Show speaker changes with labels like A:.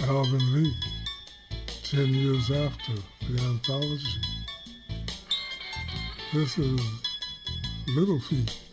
A: Alvin Lee, 10 years after the anthology. This is Little Feat.